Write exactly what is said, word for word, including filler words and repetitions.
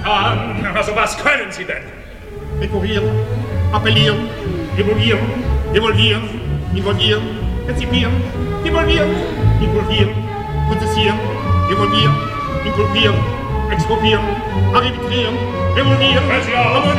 kann. Also was können Sie denn? Rekurrieren, appellieren, evolvieren, evolvieren, involvieren, rezipieren, devolvieren, involvieren, prozessieren, evolvieren, inkulpieren, exproprieren, arbitrieren, revolvieren, Hören Sie auf!